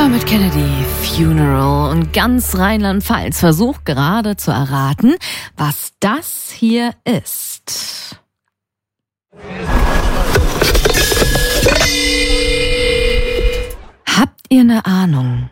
Dermot Kennedy, Funeral, und ganz Rheinland-Pfalz versucht gerade zu erraten, was das hier ist. Habt ihr eine Ahnung?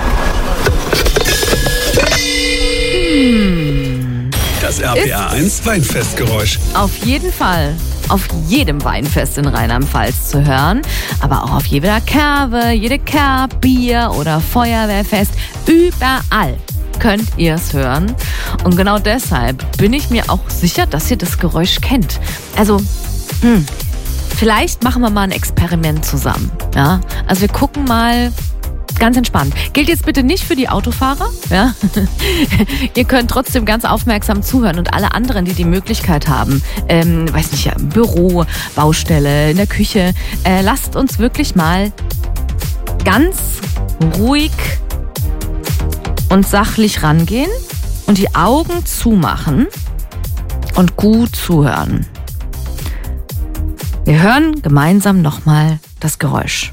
Das RPA 1 Weinfestgeräusch. Auf jeden Fall auf jedem Weinfest in Rheinland-Pfalz zu hören, aber auch auf jeder Kerwe, jede Kerb, Bier- oder Feuerwehrfest. Überall könnt ihr es hören. Und genau deshalb bin ich mir auch sicher, dass ihr das Geräusch kennt. Also, vielleicht machen wir mal ein Experiment zusammen. Ja? Also wir gucken mal. Ganz entspannt. Gilt jetzt bitte nicht für die Autofahrer. Ja? Ihr könnt trotzdem ganz aufmerksam zuhören und alle anderen, die die Möglichkeit haben, weiß nicht, Büro, Baustelle, in der Küche, lasst uns wirklich mal ganz ruhig und sachlich rangehen und die Augen zumachen und gut zuhören. Wir hören gemeinsam nochmal das Geräusch.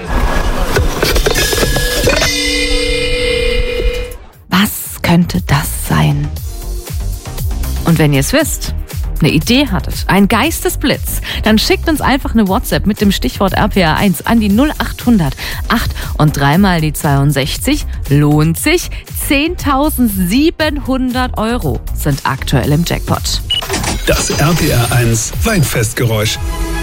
Was könnte das sein? Und wenn ihr es wisst, eine Idee hattet, ein Geistesblitz, dann schickt uns einfach eine WhatsApp mit dem Stichwort RPA1 an die 0800 8 und 3 mal die 62. Lohnt sich. 10.700 € sind aktuell im Jackpot. Das RPA 1 Weinfestgeräusch.